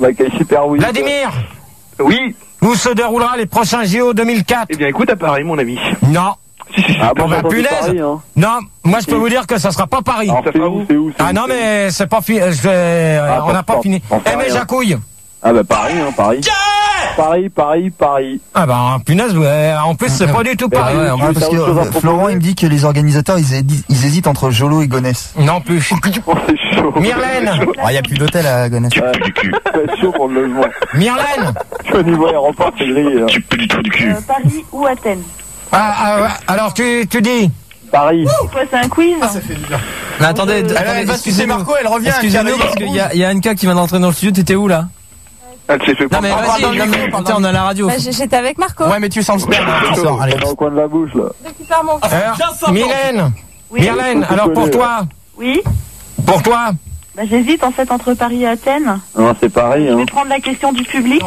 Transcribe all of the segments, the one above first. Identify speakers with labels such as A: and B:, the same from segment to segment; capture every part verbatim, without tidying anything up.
A: Bah, quel super oui.
B: Vladimir.
C: Oui.
B: Où se déroulera les prochains J O deux mille quatre?
C: Eh bien, écoute, à Paris, mon ami.
B: Non.
C: Si, si, si.
B: Ah bon, bah, punaise. Paris, hein. Non, moi je peux vous dire que ça sera pas Paris.
A: Alors, c'est où, c'est où,
B: Ah non, mais c'est pas fini. Ah, on n'a pas fini. Eh, mais Jacouille.
A: Ah bah Paris, hein, Paris. Paris, Paris, Paris.
B: Ah bah punaise, ouais. En plus c'est pas du tout Paris.
D: Ouais, ouais, parce que euh, Florent il me dit que les organisateurs ils, hésitent, ils hésitent entre Jolo et Gonesse.
B: Non plus.
A: Oh, c'est chaud.
B: Myrlène.
D: Il oh, n'y a plus d'hôtel à Gonesse.
C: Tu peux du cul.
A: C'est chaud pour le logement.
B: Myrlène.
A: Au niveau aéroport c'est grillé. Hein.
C: Tu peux du trou du cul.
E: Euh, Paris ou Athènes?
B: Ah, ah ouais. Alors tu, tu dis
A: Paris.
E: C'est quoi, c'est un quiz?
D: Ah, ça fait du bien. Mais attendez,
F: Elle,
D: attendez
F: elle va sucer Marco, elle revient.
D: Excusez-nous parce qu'il y a, y a Anka qui vient d'entrer dans le studio, t'étais où là?
C: Elle s'est fait
D: Non mais vas-y, non, mais, putain, on a la radio.
E: Bah, j'étais avec Marco.
F: Ouais, mais tu sens le sperme, tu sors. Allez.
A: Dans le coin de la bouche là.
E: Depuis par mon
B: Alors, Mylène.
E: Oui.
B: Myrlène, alors pour toi.
E: Oui.
B: Pour toi.
E: Bah, j'hésite en fait entre Paris et Athènes.
A: Non, c'est Paris.
E: Je
A: Hein.
E: vais prendre la question du public.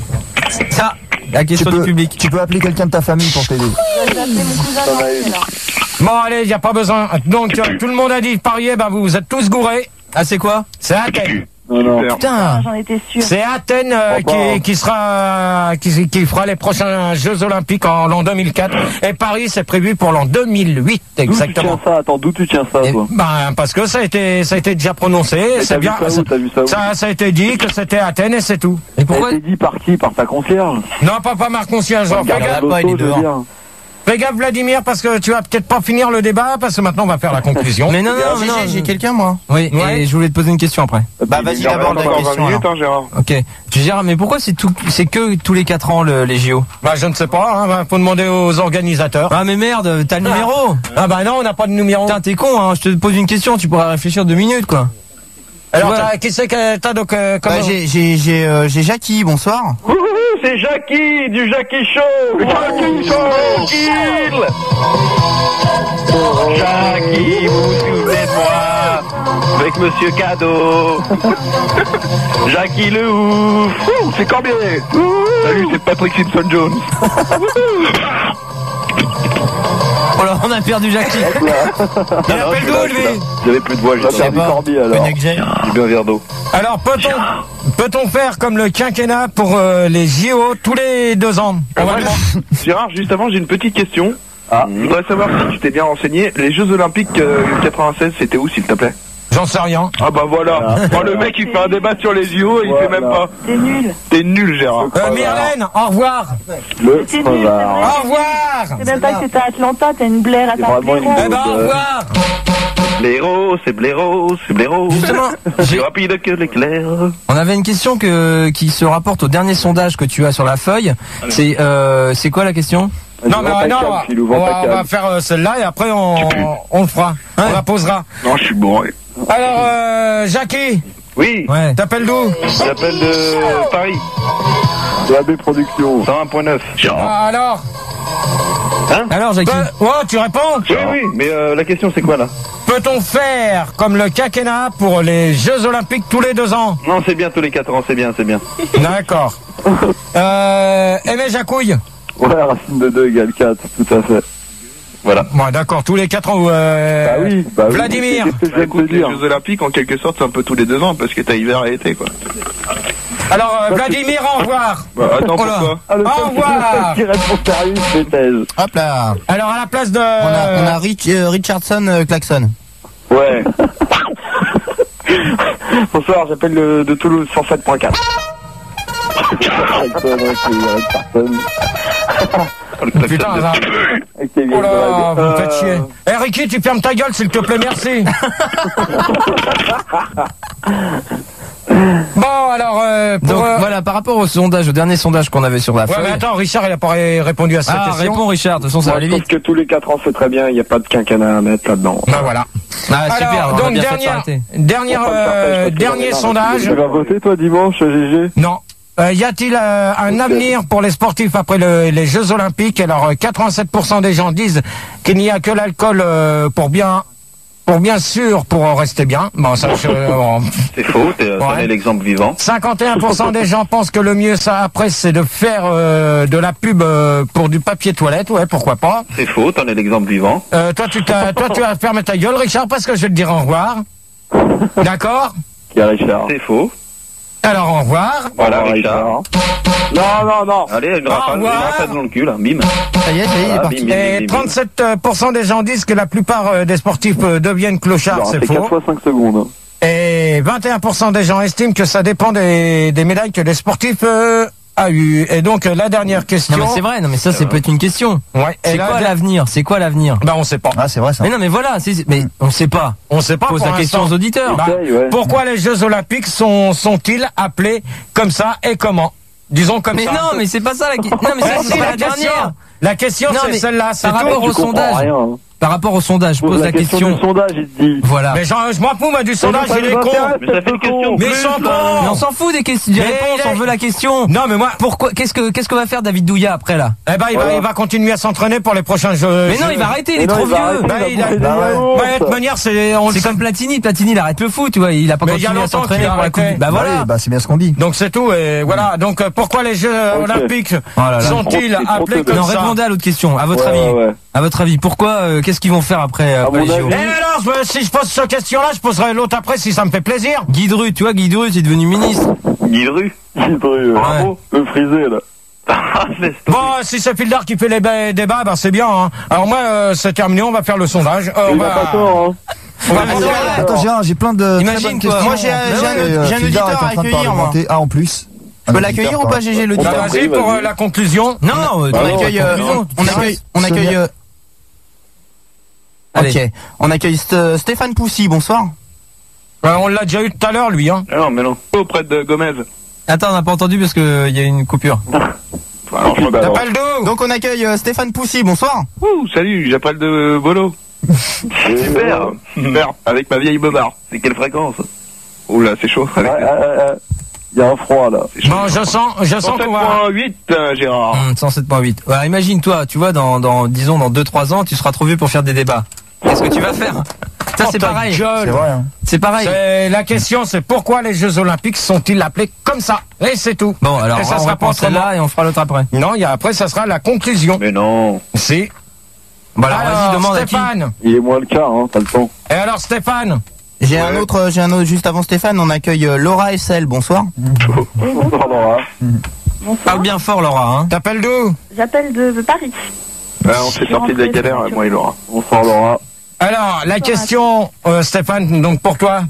D: Ça, la question tu du peux, public. Tu peux appeler quelqu'un de ta famille pour t'aider.
E: Je vais appeler mon cousin Marcel, alors.
B: Bon allez, y a pas besoin. Donc euh, tout le monde a dit parier, bah vous, vous êtes tous gourés.
D: Ah c'est quoi?
B: C'est Athènes.
A: Non, non.
D: Putain.
E: J'en étais sûr.
B: C'est Athènes euh,
A: Oh, bah.
B: qui, qui sera qui, qui fera les prochains Jeux Olympiques en l'an deux mille quatre. Et Paris c'est prévu pour l'an deux mille huit
A: D'où tu
B: exactement.
A: tiens ça? Attends, d'où tu tiens ça,
D: Et-
A: toi?
B: Ben parce que ça a été ça a été déjà prononcé.
A: Et
B: C'est
A: t'as vu
B: bien.
A: ça où? T'as vu ça où?
B: Ça, ça a été dit que c'était Athènes et c'est tout.
D: Et
A: Ça a
D: pourquoi?
A: été dit par qui? Par ta concierge?
B: Non, pas pas Marc Concierge. Fais
A: Regarde
B: gaffe,
A: la
D: pas, il est
A: photo, je veux
D: dehors.
A: dire.
B: fais gaffe Vladimir parce que tu vas peut-être pas finir le débat parce que maintenant on va faire la conclusion.
D: Mais non, non, non, non.
F: J'ai quelqu'un, moi.
D: Oui,
B: Ouais.
D: et je voulais te poser une question après.
F: Bah, vas-y, d'abord la
C: Encore vingt
F: question.
C: minutes,
F: alors.
C: hein, Gérard.
D: Ok. Tu diras, mais pourquoi c'est tout, c'est que tous les quatre ans le, les J O?
B: Bah je ne sais pas. Hein, faut demander aux organisateurs.
D: Ah mais merde, t'as le numéro.
B: Ah bah non, on n'a pas de numéro.
D: Putain, t'es con, hein. Je te pose une question, tu pourras réfléchir deux minutes, quoi.
B: Alors,
D: Ouais.
B: t'as- qui c'est que t'as donc euh,
F: Bah,
B: comment
F: j'ai, j'ai, j'ai, euh, j'ai Jackie, bonsoir.
C: C'est Jackie, du Jackie Show. Jackie Show. Jackie, vous vous souvenez de moi? Avec Monsieur Cadeau. Jackie le ouf. Ouh, c'est Corbier. Salut, c'est Patrick Simpson Jones.
D: Oh là, on a perdu Jackie.
B: Il appelle d'où lui?
C: J'avais plus de voix,
A: T'as
C: j'ai
A: perdu Corby alors.
C: J'ai bu un verre d'eau.
B: Alors peut-on peut-on faire comme le quinquennat pour euh, les J O tous les deux ans? On va demander-
C: Gérard, juste avant, j'ai une petite question.
A: Ah.
C: Je voudrais savoir si tu t'es bien renseigné. Les Jeux Olympiques euh, quatre-vingt-seize, c'était où, s'il te plaît?
B: J'en sais rien.
C: Ah bah voilà. Oh, le mec, il fait un débat sur les J O et il
A: Voilà.
C: fait même pas.
E: T'es nul.
C: T'es nul, Gérard.
B: Euh, Myrlène, au revoir.
A: Le
E: C'est nul,
A: crevard.
E: c'est
B: Au revoir.
E: C'est même pas que t'es à Atlanta, t'as une blaire à
A: C'est
E: ta
A: vraiment une
B: Eh ben au revoir.
C: Blaireau, c'est blaireau, c'est blaireau.
D: Justement,
C: Plus
D: j'ai-
C: rapide que l'éclair.
D: on avait une question que, qui se rapporte au dernier sondage que tu as sur la feuille. C'est, euh, c'est quoi la question?
B: Non mais
A: Vends ta
B: non,
A: cam,
B: on va,
A: Philou,
B: on
A: vends ta
B: va- on
A: cam.
B: va faire euh, celle-là et après on, on le fera. On la posera.
C: Non, je suis bourré.
B: Alors euh, Jackie,
C: Oui,
D: Ouais.
B: t'appelles d'où?
C: j'appelle de Paris.
A: De la B Production.
C: cent un point neuf.
B: Ah, alors
D: Alors Jackie?
B: Pe- Oh, tu réponds?
C: Oui, oui, mais euh, la question c'est quoi là?
B: Peut-on faire comme le quinquennat pour les Jeux Olympiques tous les deux ans?
C: Non, c'est bien tous les quatre ans, c'est bien, c'est bien.
B: D'accord. Euh, Aimé Jacouille.
A: Ouais, racine de deux égale quatre, tout à fait.
C: Voilà.
B: Bon, d'accord, tous les quatre ans. Euh,
A: Bah oui, bah oui.
B: Vladimir.
A: Qu'est-ce que je viens de
C: Écoute,
A: te
C: les
A: dire?
C: Jeux Olympiques, en quelque sorte, c'est un peu tous les deux ans parce que t'as hiver et été, quoi.
B: Alors, euh, Vladimir, au revoir.
C: Bah, attends,
D: Oh là.
C: pourquoi?
A: Ah, le
B: Au
A: seul qui-
B: revoir.
A: le seul qui répond sérieux, c'est Thèse.
F: Hop là.
B: Alors, à la place de...
F: On a, on a Rich, euh, Richardson euh, Klaxon.
A: Ouais. Bonsoir, j'appelle le- de Toulouse cent sept point quatre.
B: Putain, ça...
A: Avec tes vieilles
B: Oh là,
A: blagues.
B: vous me faites
A: Euh,
B: chier. Eh, Ricky, tu fermes ta gueule, s'il te plaît, merci. Bon, alors, euh, pour...
D: Donc
B: euh,
D: voilà, par rapport au sondage, au dernier sondage qu'on avait sur la
B: Ouais,
D: feuille.
B: mais attends, Richard, il a pas ré- répondu à cette
D: Ah,
B: question.
D: réponds Richard, de toute façon ça
A: Moi,
D: va aller
A: je
D: vite.
A: trouve que tous les quatre ans, c'est très bien, il n'y a pas de quinquennat à mettre là-dedans.
B: Ben voilà.
D: Ah super,
B: Alors,
D: on a
B: donc,
D: bien fait de
B: dernière,
D: s'arrêter.
B: dernière,
A: Faut pas le
B: euh,
A: partage, parce que
B: dernier
A: j'en ai
B: sondage.
A: Tu vas voter, toi, dimanche, G G?
B: Non. Euh, y a-t-il euh, un
A: Ok.
B: avenir pour les sportifs après le- les Jeux Olympiques? Alors, euh, quatre-vingt-sept pour cent des gens disent qu'il n'y a que l'alcool euh, pour bien, pour bien sûr, pour rester bien. Bon, ça, je, euh, bon.
C: C'est faux, t'es
B: Ouais.
C: t'en es l'exemple vivant.
B: cinquante et un pour cent des gens pensent que le mieux, ça après, c'est de faire euh, de la pub euh, pour du papier toilette. Ouais, pourquoi pas.
C: C'est faux, t'en es l'exemple vivant.
B: Euh, toi, tu t'as, toi, tu vas fermer ta gueule, Richard, parce que je vais te dire au revoir. D'accord?
A: Qui a Richard?
C: C'est faux.
B: Alors, au revoir.
C: Voilà,
A: Au revoir,
C: Richard.
A: Non, non, non.
C: Allez, une
B: Au
C: rafale, une
B: revoir.
C: rafale dans le cul, là, bim.
F: Ça y est, ça y est, il est
C: Ah,
F: parti.
C: bim, bim,
B: Et
C: bim, bim.
B: trente-sept pour cent des gens disent que la plupart euh, des sportifs euh, deviennent clochards,
A: Non,
B: c'est
A: c'est quatre
B: faux.
A: fois cinq secondes.
B: Et vingt et un pour cent des gens estiment que ça dépend des, des médailles que les sportifs euh, a eu. Et donc, euh, la dernière question.
D: Non mais c'est vrai, non mais ça c'est peut-être une question.
B: Ouais. Et
D: C'est
B: là,
D: quoi
B: la-
D: l'avenir C'est quoi l'avenir
B: Bah, on sait pas.
F: Ah, c'est vrai ça.
D: Mais non mais voilà, c'est- mais on sait pas.
B: On sait pas.
D: Pose
B: pour
D: la question
B: l'instant.
D: aux auditeurs.
B: Bah,
A: Essaye, ouais.
B: pourquoi les Jeux Olympiques sont, sont-ils appelés comme ça et comment? Disons comme
D: Mais
B: ça.
D: non, mais c'est pas ça la question. Non mais
B: Ouais,
D: ça
B: si,
D: c'est pas
B: la
D: la
B: question.
D: dernière.
B: La question,
D: Non,
B: c'est
D: mais
B: celle-là, c'est
D: par
B: tout.
D: rapport
A: Tu
D: au
A: comprends
D: sondage.
A: rien. hein.
D: Par rapport au sondage, je pose la, question.
A: du sondage, il te dit.
D: Voilà.
B: Mais genre, je m'en fous, moi, du sondage,
A: ça
B: il est
A: nous
B: con.
A: intéresse,
C: Mais ça fait une question.
B: Mais
C: plus,
B: ils sont
C: là.
B: cons.
D: Mais on s'en fout des questions, des
B: Mais
D: réponses,
B: il est-
D: on veut la question.
B: Non, mais moi,
D: Pourquoi Qu'est-ce que qu'est-ce qu'on va faire David Douillet après là
B: eh ben, il va,
A: Voilà.
B: il va continuer à s'entraîner pour les prochains Jeux.
D: Mais non,
B: Jeux-
D: il va arrêter, il
A: Mais
D: est
A: non,
D: trop
A: il va
D: vieux.
A: arrêter,
B: Bah,
A: il va
B: il a-
A: bouffer des
F: Bah ouais.
A: yaourts.
B: Bah, de toute manière, c'est, on le
D: C'est
B: sait.
D: comme Platini, Platini il arrête le foot, tu vois, il a pas
B: Mais il y a
D: continué à
B: longtemps
D: s'entraîner
B: qu'il a
D: pour la coupe.
B: arrêté.
D: Bah
F: Voilà,
D: voilà.
F: bah c'est bien ce qu'on dit.
B: Donc c'est tout, et voilà. Donc euh, pourquoi les Jeux
A: Ok.
B: Olympiques
D: Oh là là.
B: sont-ils
A: Trop- c'est trop
B: appelés
A: tôt.
B: comme
D: Non,
B: ça?
D: répondez à l'autre question. À votre
A: Ouais,
D: avis,
A: ouais.
D: à votre avis, pourquoi euh, Qu'est-ce qu'ils vont faire après, après
A: mon
D: les J O
A: avis-
B: Et alors, je- si je pose cette question-là, je poserai l'autre après si ça me fait plaisir.
D: Guy Drut, tu vois, Guy Drut est devenu ministre.
C: Guy Dru.
A: Il peut,
D: Bravo.
A: Le frisé, là.
C: Ah, laisse tomber.
B: Bon, si c'est Fildar qui fait les ba- débats, ben c'est bien. Hein. Alors moi, euh, c'est terminé, on va faire le sondage. Euh, on
A: Il a
B: va,
A: pas tort, hein.
B: on va
D: Ah,
B: passer-
D: ouais.
F: Attends, Gérard, j'ai plein de.
D: Imagine,
F: très bonnes
D: toi.
F: questions. Moi, j'ai un-
D: Bah
F: j'ai un-
D: ouais,
F: j'ai un Fildar auditeur est en à train de accueillir, moi. parlementer. Ah, en plus. Un peux auditeur, l'accueillir ou quoi. pas, G G,
B: Bah,
F: l'auditeur?
B: vas-y
A: vas-y.
B: pour euh, la conclusion.
D: Non, euh,
F: On
A: Bah,
F: accueille,
A: ouais,
F: euh,
A: conclusion.
F: on accueille, on Sonia. accueille, euh,
D: Allez.
F: ok. On accueille St- Stéphane Poussy, bonsoir.
B: Euh, on l'a déjà eu tout à l'heure, lui. Hein.
C: Ah non, mais non. Auprès de Gomez.
D: Attends, on n'a pas entendu parce qu'il y a une coupure.
C: Alors, je
A: Bah, alors.
B: T'appelles d'où?
F: Donc on accueille euh, Stéphane Poussy, bonsoir.
C: Ouh, salut, j'appelle de Bolo. Super, super. Avec ma vieille bobard. C'est quelle fréquence? Ouh là, c'est chaud.
A: Ouais,
C: Avec...
A: ouais, ouais, ouais. Il y a un froid, là.
C: C'est chaud.
B: Bon, je sens, je sens qu'on va.
C: cent sept point huit, euh, Gérard.
D: Hum, cent sept point huit. Ouais, imagine-toi, tu vois, dans, dans, disons, dans deux trois ans, tu seras trop vieux pour faire des débats. Qu'est-ce que tu vas faire? Ça,
B: Oh,
D: c'est
B: ta
D: pareil.
F: C'est
B: gueule.
F: vrai, hein.
D: C'est pareil.
B: C'est- La question, c'est pourquoi les Jeux Olympiques sont-ils appelés comme ça? Et c'est tout.
D: Bon, alors,
B: Et ça
D: on
B: sera
D: répond
B: pas
D: celle-là et on fera l'autre après.
B: Non, il y a, après, ça sera la conclusion.
C: Mais non.
B: Si.
D: Bon, alors, vas-y, demande à qui.
B: Stéphane.
A: Il est moins le cas, hein, t'as le temps.
B: Et alors, Stéphane?
F: J'ai un
C: Ouais.
F: autre, euh, j'ai un autre juste avant Stéphane. On accueille euh, Laura S L, bonsoir.
A: Bonsoir, Laura.
E: Bonsoir.
D: Parle bien fort, Laura. Hein.
B: T'appelles d'où?
E: J'appelle de, de Paris.
C: Ah, on s'est sorti de la galère, moi et Laura.
A: Bonsoir, Laura.
B: Alors, la question, euh, Stéphane, donc pour toi.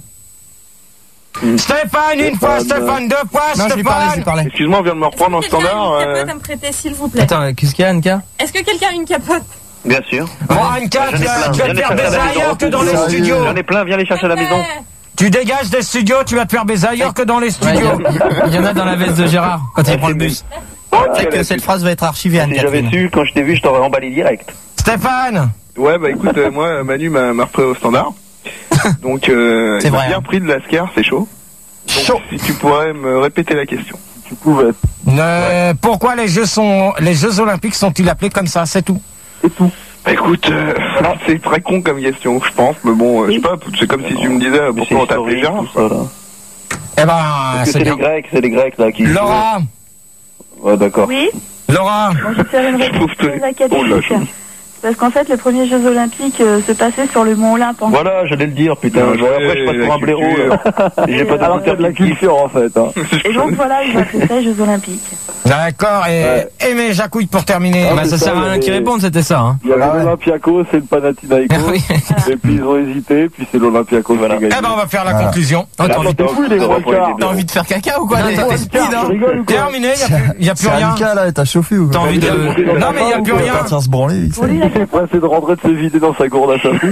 B: Stéphane, une fois, Stéphane, deux fois,
F: Non, je lui parlais, je lui
B: Stéphane.
F: parlais.
C: Excuse-moi, on vient de me reprendre en standard.
G: Quelqu'un a une
C: euh,
G: capote à me prêter, s'il vous plaît.
D: Attends, qu'est-ce qu'il y a, Anka?
G: Est-ce que quelqu'un a une capote?
C: Bien sûr.
B: Bon, Anka,
C: J'en ai
B: tu
C: plein,
B: vas tu
C: j'en
B: vas
C: ai
B: te faire
C: plein à
B: baiser
C: la maison.
B: ailleurs que dans les
F: Sérieux.
B: studios.
C: J'en ai plein, viens les chercher à la maison.
B: Tu dégages des studios, tu vas te faire baiser ailleurs que dans les
D: Ouais, il y,
B: studios.
D: a- il y en a dans la veste de Gérard quand il prend le bus.
F: C'est que cette phrase va être archivée,
C: Si j'avais
F: Anne-Catherine.
C: su, quand je t'ai vu, je t'aurais emballé direct.
B: Stéphane,
C: Ouais, bah écoute, euh, moi, Manu m'a m'a repris au standard. Donc, euh,
F: C'est
C: il m'a
F: vrai,
C: bien
F: hein.
C: pris de la scare, c'est chaud. Donc,
F: Chaud.
C: si tu pourrais me répéter la question.
A: Tu pouvais.
B: euh, pourquoi les Jeux sont, les Jeux Olympiques sont-ils appelés comme ça? C'est tout.
C: Bah écoute, euh, c'est très con comme question, je pense, mais bon, euh, je sais pas, c'est comme si tu me disais euh, pourquoi on t'appelait Gérard.
A: tout ça, là.
B: Eh ben,
A: Parce que
B: c'est
A: c'est les
B: bien.
A: Grecs, c'est les Grecs, là, qui...
B: Laura,
A: Ouais, d'accord.
E: Oui,
B: Laura,
E: bon, je vais faire une
C: Je trouve
E: réponse
C: que-
E: très académique.
C: Oh là, je-
E: Parce qu'en fait, les premiers Jeux Olympiques euh, se passaient sur le mont Olympe. En
A: Voilà, j'allais le dire, putain.
C: Non,
A: Bon, après, je passe
C: la
A: pour un blaireau.
C: culture.
A: là. J'ai pas
E: Alors,
A: d'auditeur de la culture, en fait. Hein.
E: Et donc voilà, ils ont appelé ça les Jeux Olympiques.
B: d'accord, et
A: Ouais.
B: Aimé Jacouille pour terminer.
A: Ah,
D: Bah,
A: c'est
D: ça
A: ça,
D: sert à
A: il y
D: rien
A: avait-
D: qu'il réponde, c'était ça. Hein.
A: Il y avait
F: Ah ouais.
A: l'Olympiakos et le Panathinaikos.
D: Oui.
A: Et puis ils ont hésité, puis c'est l'Olympiakos qui a gagné.
B: Eh ben, on va faire la
F: Voilà.
B: conclusion.
D: Oh, t'as envie de-
A: T'es fou, il est gros le quart.
F: T'as envie de faire caca ou quoi?
D: Non,
F: T'es-
D: t'as-
F: t'es
D: t'es
F: speed, hein.
A: Tu rigoles ou quoi?
B: Terminé, il n'y a plus, y a plus
H: C'est
B: rien.
H: Annika là, t'as chauffé ou
D: T'as
H: quoi?
D: envie de.
B: Non, mais il n'y a plus
H: Il va
B: rien.
H: partir se branler.
E: Pour lui, la
A: Il est pressé de rentrer de se vider dans sa gourde à sa fout.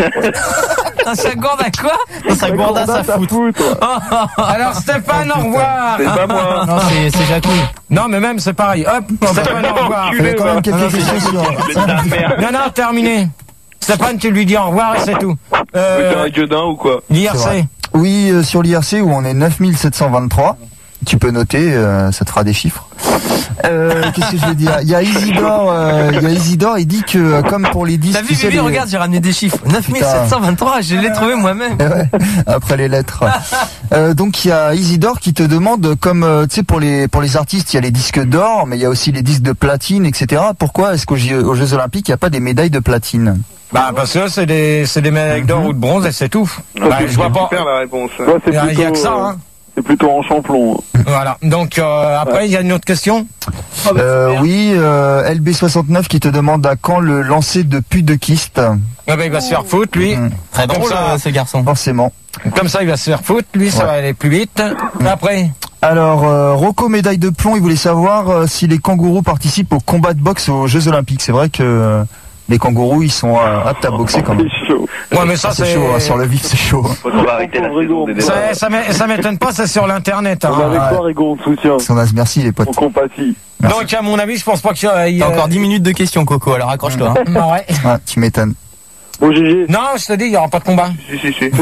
D: Ah, ça gourde à quoi?
F: Dans sa gourde à sa foot.
B: Alors, Stéphane, au revoir.
C: C'est pas moi.
F: Non, c'est c'est Jacouille.
B: Non, mais même, c'est pareil. Hop, Stéphane, au revoir.
H: Il y a quand même quelques questions sur.
C: C'est de ta merde.
B: Non, non, terminé. Stéphane, tu lui dis au revoir et c'est tout.
C: Mais t'es
B: Euh,
C: un gueudin ou quoi?
B: L'I R
H: C'est
B: C.
H: vrai. Oui, euh, sur l'I R C où on est neuf mille sept cent vingt-trois. Tu peux noter, euh, ça te fera des chiffres. Euh, Qu'est-ce que je veux dire? Il y a Isidore, euh, il y a Isidore, il dit que euh, comme pour les disques.
D: T'as vu,
H: tu sais,
D: Bibi,
H: les-
D: regarde, j'ai ramené des chiffres. neuf mille sept cent vingt-trois, je l'ai trouvé moi-même.
H: Eh ouais, après les lettres. Euh, donc il y a Isidore qui te demande, comme euh, tu sais pour les pour les artistes, il y a les disques d'or, mais il y a aussi les disques de platine, et cetera. Pourquoi est-ce qu'aux Jeux, aux Jeux Olympiques il n'y a pas des médailles de platine?
B: Bah, parce que c'est des, c'est des médailles d'or ou de bronze et c'est tout. Bah, je vois pas.
C: Super la réponse.
A: Toi, c'est
B: Il y a, il y a
A: plutôt,
B: que ça,
A: euh,
B: hein.
A: C'est plutôt en champlon.
B: Voilà. Donc euh, après, il y a une autre question.
H: Euh, oui, euh, L B soixante-neuf qui te demande à quand le lancer de pute de kyste.
B: Ah ben, il va se faire foutre, lui.
H: Mmh.
D: Très drôle,
B: ça,
D: ce garçon.
H: Forcément.
B: Comme ça, il va se faire foutre. Lui, ça
H: Ouais.
B: va aller plus vite. Après.
H: Alors, euh, Rocco médaille de plomb, il voulait savoir euh, si les kangourous participent au combat de boxe aux Jeux Olympiques. C'est vrai que euh, les kangourous, ils sont euh, aptes à boxer quand même.
A: C'est chaud.
B: Ouais, mais ça,
H: Ah, c'est
B: c'est
H: chaud, hein, sur le vif, c'est chaud.
C: Faut qu'on va arrêter la saison des débats.
B: Ça, ça m'é- ça m'étonne pas, c'est sur l'internet. Hein.
A: On est avec toi, Rigo, on te soutient.
H: Son as, merci les potes.
A: On compatit.
B: Donc, à mon avis, je pense pas qu'il y a. il y
D: T'as
B: a-
D: encore dix minutes de questions, Coco, alors accroche-toi. hein.
B: Non, ouais.
H: Ouais, tu m'étonnes.
A: Bon, G G.
B: Non, je te dis, il y aura pas de combat.
C: Si, si, si.
B: Il y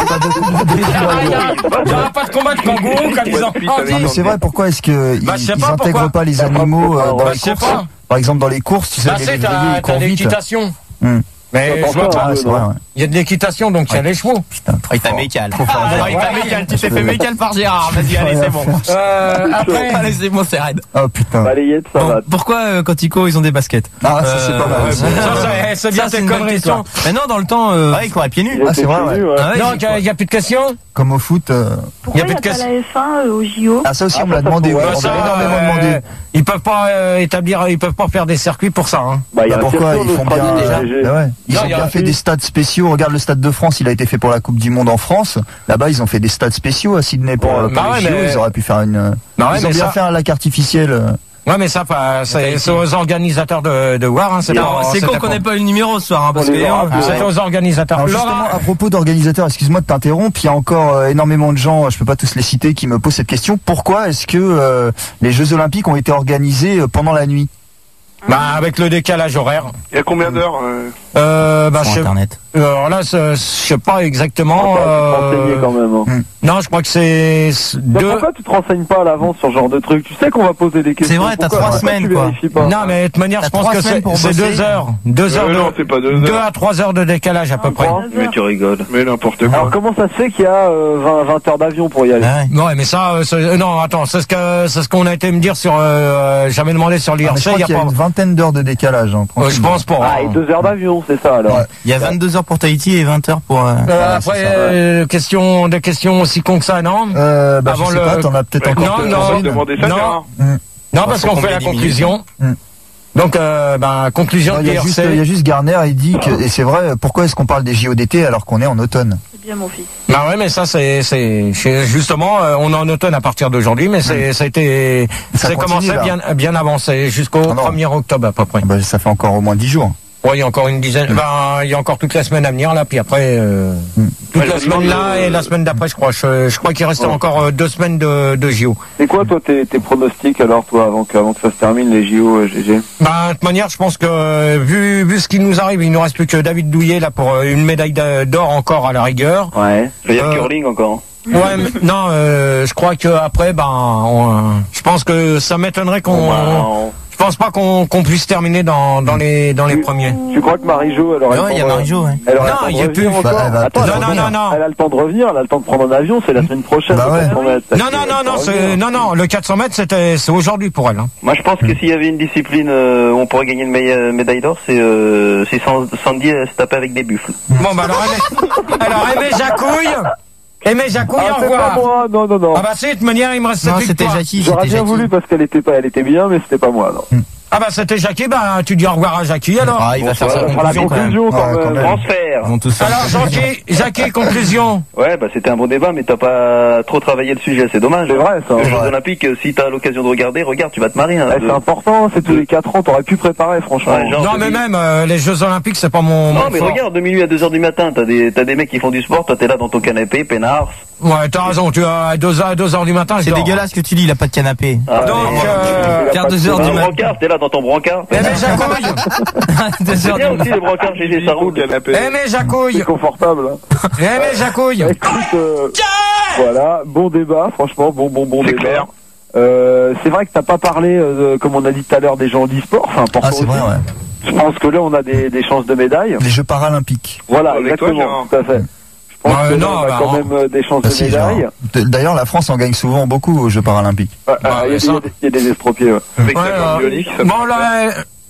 B: aura pas de combat de kangourous, comme ils ont
C: Oui,
B: oh,
C: t'avais
B: dis.
H: Non, mais c'est vrai, pourquoi est-ce que
B: Bah,
H: ils,
B: je sais
H: ils
B: pas
H: intègrent
B: pourquoi.
H: pas les animaux euh, dans
B: Bah,
H: les
B: je sais
H: courses?
B: pas.
H: Par exemple, dans les courses, tu sais,
B: Bah,
H: les
B: c'est,
H: lévriers,
B: t'as
H: ils
B: t'as
H: courent vite.
B: l'équitation.
H: Hum.
B: Mais je vois
A: pas.
B: pas.
H: Ouais, c'est vrai, ouais.
B: Il y a de l'équitation, donc il y a les chevaux.
H: Putain, trop
D: Il t'a
H: fort.
D: mécal.
H: Trop fort.
D: Ah, il t'a mécal, tu t'es fait mécal par Gérard. Vas-y, allez, c'est bon.
B: Euh, après.
D: Allez, c'est bon, c'est raide.
H: Oh putain.
A: Balayette, ça
D: Bon,
A: va.
D: pourquoi, euh, quand ils courent, ils ont des baskets?
H: Ah, ça c'est pas mal.
D: Euh,
H: ça.
B: Ça, c'est- c'est bien
D: Ça, c'est
B: tes
D: une bonne
B: conneries,
D: question.
B: toi.
D: Mais non, dans le temps, euh, ouais, ils couraient pieds nus.
H: Ah, c'est vrai, ouais.
D: Ah ouais,
B: Non,
D: ils-
B: il n'y a plus de questions.
H: Comme au foot. euh,
E: Pourquoi
B: Y a
E: il n'y
B: plus
E: a
B: de
E: pas
B: casse-
E: la F un euh, au J O?
H: Ah, ça aussi,
A: Ah,
H: on me
A: ça,
H: l'a
A: ça
H: demandé.
A: pourrait.
H: ouais,
B: Bah,
H: on
B: ça,
H: a énormément
B: euh,
H: demandé.
B: Ils peuvent pas euh, établir, ils peuvent pas faire des circuits pour ça. Hein.
A: Bah, il y a
H: Bah,
A: un
H: pourquoi
A: circuit
H: ils
A: en
H: font bien
A: Australie,
H: déjà
A: G G.
H: Bah ouais. Ils
B: Non,
H: ont
B: il y a
H: bien
B: un-
H: fait des stades spéciaux. Regarde le stade de France, il a été fait pour la Coupe du Monde en France. Là-bas, ils ont fait des stades spéciaux à Sydney pour, euh, pour
B: Bah
H: les
B: ouais,
H: J O.
B: mais-
H: Ils auraient pu faire une. euh,
B: Bah ouais,
H: ils ont
B: mais
H: bien
B: ça-
H: fait un lac artificiel. euh.
B: Ouais, mais ça, pas- c'est c'est aux organisateurs de, de voir. Hein, c'est
D: Alors,
B: pas-
D: c'est
B: c'était
D: con qu'on
B: pas-
D: n'ait pas eu le numéro ce soir, hein, parce
A: On
D: que
A: les aura
D: euh,
A: plus.
B: C'était aux organisateurs.
H: Alors
B: Laura,
H: justement, à propos d'organisateurs, excuse-moi de t'interrompre, il y a encore euh, énormément de gens, je peux pas tous les citer, qui me posent cette question. Pourquoi est-ce que euh, les Jeux Olympiques ont été organisés euh, pendant la nuit?
B: bah, avec le décalage horaire.
C: Il y a combien d'heures euh
B: Euh, bah, je
D: sur
B: sais-
D: Internet.
B: alors là, c'est- je sais pas exactement.
A: Enfin, tu te
B: euh,
A: renseignais quand même. hein.
B: Non, je crois que c'est
A: Mais
B: deux.
A: pourquoi tu te renseignes pas à l'avance sur ce genre de truc? Tu sais qu'on va poser des questions.
D: C'est vrai, t'as
A: Pourquoi-
D: trois
A: pourquoi
D: semaines,
A: tu
D: quoi.
A: vérifies pas
B: Non, mais de toute manière,
D: T'as
B: je pense
D: trois
B: que
D: semaines
B: c'est
D: pour
B: c'est
D: bosser.
B: deux heures, deux heures
C: Euh,
B: de,
C: non, c'est pas deux
B: deux
C: heures.
B: à trois heures de décalage à peu près.
E: Trois
C: Mais
E: heures.
C: tu rigoles. Mais n'importe quoi.
A: Alors comment ça se fait qu'il y a euh, vingt, vingt heures d'avion pour y aller?
D: Ah ouais.
B: Ouais, mais ça, euh, c'est- euh, non, attends, c'est ce que c'est ce qu'on a été me dire sur. Euh, J'avais demandé sur
H: Ah, mais je
B: l'I R C.
H: crois
B: Il y a
H: qu'il y a
B: pas.
H: une vingtaine d'heures de décalage. Hein,
B: Euh, je pense pour.
A: Ah, et deux heures d'avion, c'est ça alors.
H: Ouais.
D: Il y a vingt-deux heures pour Tahiti et vingt heures pour. euh,
B: Euh,
H: Voilà,
B: après,
H: c'est ça, ouais.
B: euh, question, des questions aussi con que ça, non
H: Euh, bah,
B: Avant
H: je sais
B: le-
H: pas, t'en as peut-être
C: Ouais,
H: encore.
B: non,
H: quelques-unes.
B: non,
C: On va demander ça,
B: non.
C: Gérard.
B: Non, parce
D: faut
B: qu'on
D: qu'on
B: fait
D: met
B: la
D: dix
B: conclusion.
H: Mm.
B: Donc, euh, ben, conclusion
H: Non,
B: de
H: Il y, a juste, il y a
B: T R C.
H: juste Garner, il dit que, et c'est vrai, pourquoi est-ce qu'on parle des J O d'été alors qu'on est en automne?
E: C'est bien mon fils.
B: Bah ouais, mais ça, c'est, c'est, c'est- justement, euh, on est en automne à partir d'aujourd'hui, mais c'est, ça a été,
H: Ça
B: c'est
H: continue,
B: commencé
H: là.
B: bien, bien avancé jusqu'au
H: Ah non.
B: premier octobre à peu près.
H: Ah bah, ça fait encore au moins dix jours.
B: Ouais, il y a encore une dizaine, ben, il y a encore toute la semaine à venir là, puis après, euh,
H: Mm.
B: toute
C: Ouais,
B: la
C: je
B: semaine
C: demande,
B: là
C: euh,
B: et la semaine d'après, je crois. Je, je crois qu'il reste
A: Ouais.
B: encore euh, deux semaines de, de J O.
A: C'est quoi toi tes, tes pronostics alors toi avant que, avant que ça se termine les J O euh, G G?
B: Ben, de toute manière, je pense que euh, vu, vu ce qui nous arrive, il nous reste plus que David Douillet là pour euh, une médaille d'a- d'or encore à la rigueur.
A: Ouais.
C: Il y a
B: Euh,
C: le curling encore.
B: Ouais, mais, non, euh, je crois que après, ben, on, je pense que ça m'étonnerait qu'on,
A: Bon, bah, on-
B: je pense pas qu'on qu'on puisse terminer dans, dans les dans les
A: Tu-
B: premiers.
A: Tu crois que Marie-Jo elle aurait
D: Ouais,
A: le
D: il y
A: temps
D: a
A: de-
D: Marie-Jo, ouais.
A: Elle aurait
B: Non,
A: le temps de
B: il y a
A: revenir
B: plus.
A: encore.
H: Bah, elle va
A: Attends,
H: peut-être
B: Non, non,
H: revenir.
B: non, non.
A: Elle a le temps de revenir, elle a le temps de prendre un avion, c'est la semaine prochaine.
H: Bah
A: le
H: ouais.
A: quatre cents mètres.
B: Non, non, non, non, c'est, non, non, le quatre cents mètres, c'était, c'est aujourd'hui pour elle. Hein.
C: Moi, je pense que s'il y avait une discipline euh, où on pourrait gagner une médaille, médaille d'or, c'est euh, c'est San- Sandy euh, se taper avec des buffles.
B: Bon, bah alors, Aimé, alors, Aimé Jacouille, Aimé Jacouille,
A: Ah,
B: au
A: c'est pas
B: revoir.
A: moi, non, non, non.
B: Ah bah si, de toute manière, il me reste
D: Non,
B: cette
D: c'était
B: victoire.
D: Jackie.
A: J'aurais
D: C'était
A: bien
D: Jackie.
A: voulu parce qu'elle était pas, elle était bien, mais c'était pas moi, non.
B: Ah bah c'était Jackie, bah tu dis au revoir à Jackie alors.
D: Ah, il va faire sa
A: Ça fera la
D: conclusion quand même.
A: conclusion quand
H: Ouais, quand
A: même.
H: même.
C: Transfert.
D: Ils vont tous faire.
B: Alors Jackie, Jackie, conclusion.
C: Ouais, bah c'était un bon débat, mais t'as pas trop travaillé le sujet, c'est dommage.
A: C'est vrai ça.
C: Les Jeux
H: Ouais.
C: Olympiques, euh, si t'as l'occasion de regarder, regarde, tu vas te marier. Hein,
A: Ouais,
C: de-
A: c'est important, c'est tous les quatre ans, t'aurais pu préparer franchement.
C: Ouais, genre,
B: Non
C: je
B: mais
C: dis-
B: même euh, les Jeux Olympiques, c'est pas mon.
C: Non,
B: mon
C: mais
B: fort.
C: regarde, de minuit à deux heures du matin, t'as des, t'as des mecs qui font du sport, toi t'es là dans ton canapé, peinard.
B: Ouais, t'as raison. Tu as à deux heures, à deux heures du matin. je
D: C'est
B: dors.
D: dégueulasse que tu dis, il a pas de canapé.
C: Ah,
B: Donc,
C: mais-
B: euh,
D: Faire deux heures
C: Dans
D: du
C: le
D: matin.
C: brancard, t'es là dans ton brancard.
B: Aimé Jacouille,
D: Deux
C: C'est
D: heures
C: bien
D: du
C: aussi le brancard, G G, ça roule.
B: Aimé Jacouille,
A: C'est confortable. Hein.
B: Aimé Jacouille.
A: Écoute, euh, voilà, bon débat, franchement, bon, bon, bon
C: C'est
A: débat.
C: clair.
A: Euh, c'est vrai que t'as pas parlé, euh, de- comme on a dit tout à l'heure, des gens d'e-sport, c'est important
H: Ah, c'est vrai,
A: aussi.
H: ouais.
A: Je pense que là, on a des, des chances de médaille.
H: Les Jeux paralympiques.
A: Voilà,
C: Avec toi,
A: exactement,
C: Gérard.
A: tout à fait. Je pense
B: Bah,
A: que là,
B: non,
A: on a
B: bah,
A: quand
B: on-
A: même euh, des chances
H: Ah,
A: de
H: si,
A: médaille.
H: genre. D- D'ailleurs, la France en gagne souvent beaucoup aux Jeux paralympiques.
A: Ah, ah,
B: Bah,
A: Il y, a
B: mais
A: des-
B: ça-
A: il y a des- il y a des estropiés, ouais.
C: Avec
B: Ouais,
C: la
B: euh,
C: forme bionique, ça
B: bon là,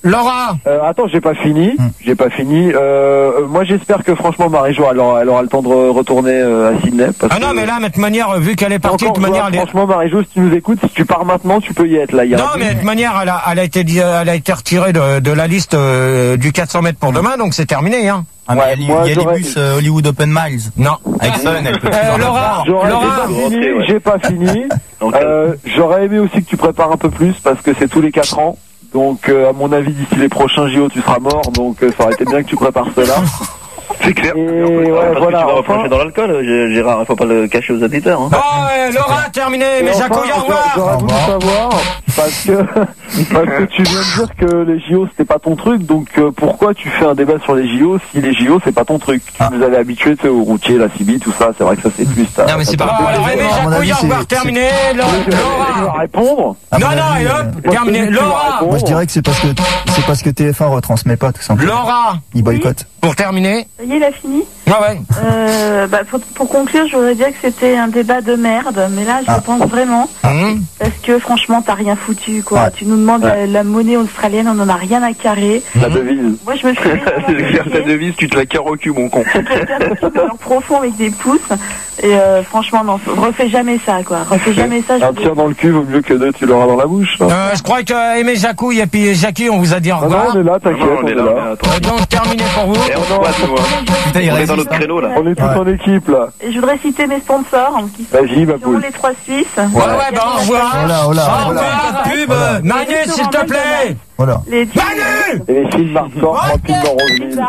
B: Laura.
A: Euh, attends, j'ai pas fini. Hum. J'ai pas fini. Euh, moi, j'espère que franchement, Marie-Jo, elle aura, elle aura le temps de retourner euh, à Sydney. Parce
B: ah non,
A: que...
B: mais là, de toute manière, vu qu'elle est partie, de toute manière, elle est...
A: franchement, Marie-Jo, si tu nous écoutes, si tu pars maintenant, tu peux y être là. Il y a
B: non, mais de toute manière, elle a, elle a été, elle a été retirée de, de la liste euh, du quatre cents mètres pour demain, donc c'est terminé, hein.
F: Ah, mais ouais, il y a, il y a les bus euh, Hollywood Open Miles.
B: Non.
F: Avec Sun, elle peut
B: euh, Laura,
A: Laura,
B: Laura,
A: j'ai pas fini. J'ai pas fini. euh, j'aurais aimé aussi que tu prépares un peu plus parce que c'est tous les quatre ans. Donc, euh, à mon avis, d'ici les prochains J O, tu seras mort. Donc, euh, ça aurait été bien que tu prépares cela.
C: C'est clair.
A: Et
C: ouais,
A: ouais, voilà.
C: Tu vas
A: Enfin...
C: replonger dans l'alcool, Gérard. Il faut pas le cacher aux auditeurs. Hein.
B: Oh, ouais, Laura, terminé. Mais
A: enfin,
B: Jaco, au revoir.
A: J'aurais voulu savoir parce que parce que tu viens de dire que les J O c'était pas ton truc. Donc, euh, pourquoi tu fais un débat sur les J O si les J O c'est pas ton truc? Tu ah. nous avais habitués, tu sais, aux routiers, la C B, tout ça. C'est vrai que ça c'est plus.
D: Non, mais c'est pas grave.
B: Alors, Aimé Jaco, au revoir, terminé.
A: Laura, répondre.
B: Non, non, et hop, terminé. Laura.
H: Moi, je dirais que c'est parce que c'est parce que T F un retransmet pas tout simplement.
B: Laura.
H: Il boycotte.
B: Pour terminer.
E: Ça y est, il a fini.
B: Ah ouais.
E: Euh, bah, pour, pour conclure, je voudrais dire que c'était un débat de merde, mais là, je ah. pense vraiment, mmh. parce que franchement, t'as rien foutu, quoi. Ouais. Tu nous demandes ouais. la, la monnaie australienne, on en a rien à carrer.
A: La devise.
E: Moi, je me suis.
C: C'est ta devise, tu te la carres au cul, mon con.
E: Tu te la carres au cul, alors profond avec des pouces. Et euh, franchement, non, refais jamais ça, quoi. Refais jamais ça.
A: Un tir dans le cul vaut mieux que deux, tu l'auras dans la bouche. Hein.
B: Euh, je crois que Aimé Jacouille et puis Jackie, on vous a dit au revoir.
A: Ah non, on est là, t'inquiète,
C: on, on est là. là.
B: Donc, terminé pour vous.
C: Et on, on, Putain, il on est dans notre créneau, là.
A: On est tous
E: ouais.
A: en équipe, là.
E: Et je voudrais citer mes sponsors, qui sont
A: Vas-y, ma poule.
E: les trois Suisses.
B: Ouais, ouais, bah, au revoir.
H: Voilà, voilà.
B: Au revoir, pub. Manu, s'il te plaît.
H: Voilà.
B: Manu!
A: Et les films Marcor, trois pubs dans Roselyne.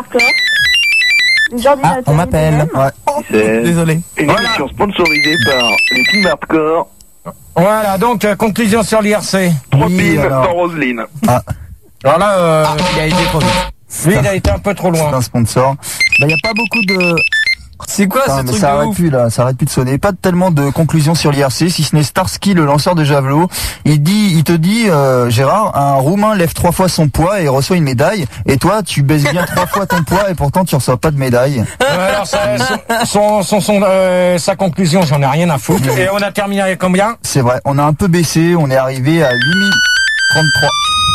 E: Ah,
H: on m'appelle. Ouais.
C: C'est
F: désolé.
C: Une voilà. émission sponsorisée par les films hardcore.
B: Voilà, donc, euh, conclusion sur l'I R C.
C: Trois
H: oui,
C: pubs
H: alors...
C: dans Roselyne.
H: Ah.
B: Alors là, euh...
D: ah, il a été trop vite.
B: Lui, il a été un peu trop loin.
H: C'est un sponsor. Bah, il n'y a pas beaucoup de...
D: C'est quoi
H: Putain,
D: ce
H: mais
D: truc
H: ça
D: de
H: arrête
D: ouf
H: plus là, ça arrête plus de sonner. Pas tellement de conclusions sur l'I R C, si ce n'est Starsky, le lanceur de javelot. Il dit, il te dit, euh, Gérard, un Roumain lève trois fois son poids et reçoit une médaille. Et toi, tu baisses bien trois fois ton poids et pourtant tu reçois pas de médaille.
B: Euh, alors, ça, son, son, son, euh, sa conclusion, j'en ai rien à foutre. Et on a terminé avec combien?
H: C'est vrai, on a un peu baissé, on est arrivé à huit mille trente-trois.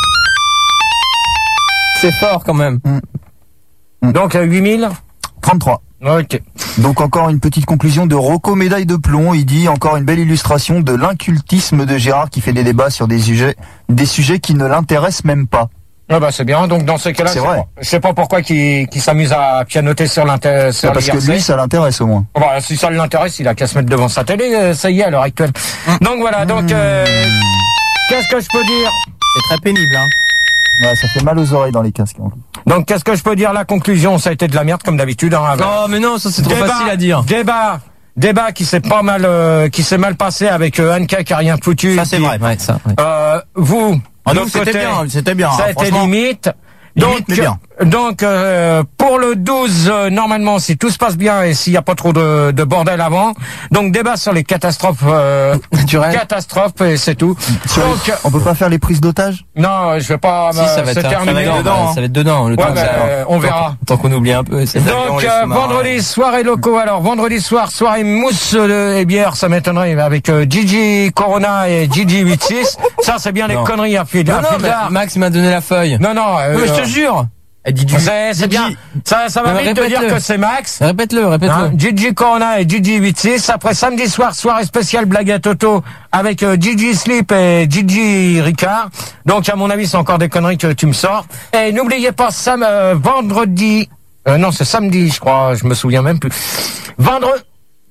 D: C'est fort quand même.
H: Mmh. Mmh.
B: Donc, huit mille
H: trente-trois.
B: Ok.
H: Donc encore une petite conclusion de Rocco médaille de plomb. Il dit encore une belle illustration de l'incultisme de Gérard qui fait des débats sur des sujets, des sujets qui ne l'intéressent même pas.
B: Ah bah c'est bien. Donc dans ce cas-là,
H: c'est vrai.
B: Je sais pas pourquoi qu'il qu'il s'amuse à pianoter sur l'intérêt.
H: Parce que lui, ça l'intéresse au moins.
B: Bah, si ça l'intéresse, il a qu'à se mettre devant sa télé. Ça y est à l'heure actuelle. Mmh. Donc voilà. Donc euh, qu'est-ce que je peux dire?
F: C'est très pénible, hein.
H: Ouais, ça fait mal aux oreilles dans les casques.
B: Donc, qu'est-ce que je peux dire? La conclusion, ça a été de la merde, comme d'habitude. Hein,
D: non, mais non, ça c'est trop
B: débat,
D: facile à dire.
B: Débat, débat qui s'est pas mal, euh, qui s'est mal passé avec euh, Anka qui a rien foutu.
D: Ça c'est vrai, ouais, ça. Ouais.
B: Euh, vous,
F: ah non, c'était bien, c'était bien.
B: Ça a été limite. Donc,
F: bien.
B: donc euh, pour le douze, euh, normalement, si tout se passe bien et s'il n'y a pas trop de, de bordel avant, donc débat sur les catastrophes euh,
D: naturelles,
B: catastrophes et c'est tout.
H: Donc, les... on peut pas faire les prises d'otages?
B: Non, je vais pas.
D: Si, ça va être
B: terminer.
D: Ça va être dedans. Ça va être dedans. Le
B: ouais,
D: temps
B: bah, euh, on verra.
D: Tant qu'on oublie un peu.
B: Donc euh, vendredi soirée locaux. Alors vendredi soir soirée mousse euh, et bière, ça m'étonnerait avec euh, Gigi Corona et Gigi huit six. Ça c'est bien les
D: non.
B: conneries à fil.
D: Non, non, bah, Max m'a donné la feuille.
B: Non non. Euh,
D: mais je te jure.
B: C'est bien. Ça, ça va vite te dire que c'est Max.
D: Répète-le, répète-le.
B: Hein, Gigi Corona et Gigi huit six. Après samedi soir, soirée spéciale blague à Toto avec euh, Gigi Slip et Gigi Ricard. Donc à mon avis, c'est encore des conneries que tu me sors. Et n'oubliez pas sam euh, vendredi. Euh, non, c'est samedi, je crois. Je me souviens même plus. Vendredi.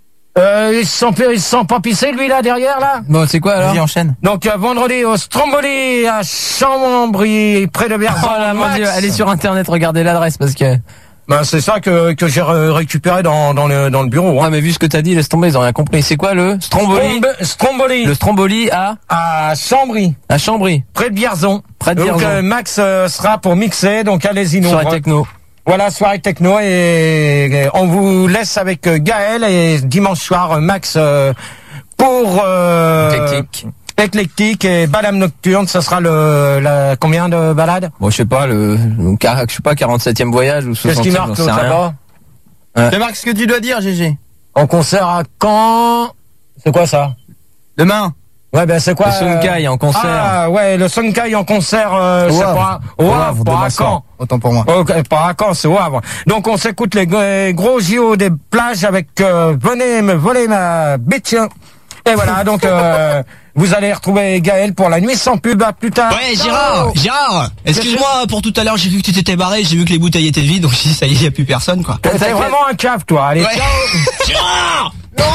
B: Euh, ils se sont, ils se sont pas pissés, lui, là, derrière, là?
D: Bon, c'est quoi, alors?
F: Vas-y, enchaîne.
B: Donc, euh, vendredi, au Stromboli, à Chambry, près de Berzon.
D: Oh là, mon Dieu, allez sur Internet, regardez l'adresse, parce que...
B: Ben, c'est ça que, que j'ai récupéré dans, dans le, dans le bureau, hein.
D: Ouais, mais vu ce que t'as dit, laisse tomber, ils ont rien compris. C'est quoi, le Stromboli?
B: Stromb Stromboli.
D: Le Stromboli à?
B: À Chambry.
D: À Chambry.
B: Près de Bierzon.
D: Près de
B: Bierzon. Donc, euh, Max euh, sera pour mixer, donc allez-y, nous.
D: Soirée techno.
B: Voilà, soirée techno et, et on vous laisse avec Gaël et dimanche soir Max euh, pour euh,
D: éclectique.
B: éclectique et balade nocturne. Ça sera le la, combien de balades?
D: Bon, je sais pas le, le je sais pas quarante-septième voyage ou soixantième.
B: Qu'est-ce qui marque l'autre là-bas?
F: Ouais. C'est Marc ce que tu dois dire, G G.
B: En concert à Caen. C'est quoi ça?
F: Demain.
B: Ouais, ben c'est quoi?
D: Le Sonkai en concert.
B: Ah, ouais, le Sonkai en concert, euh, c'est pas au Havre, pas à Caen.
F: Autant pour moi.
B: Ok, pas à Caen, c'est au Havre. Donc on s'écoute les gros J O des plages avec euh, venez me voler ma bitch. Et voilà, donc euh, vous allez retrouver Gaël pour la nuit sans pub. À plus tard.
I: Ouais, Gérard, oh. Gérard, excuse-moi pour tout à l'heure, j'ai vu que tu t'étais barré, j'ai vu que les bouteilles étaient vides, donc je dis ça y est, y a plus personne quoi.
B: T'es vraiment un cave, toi. Allez,
I: ouais.
B: ciao.
I: Gérard.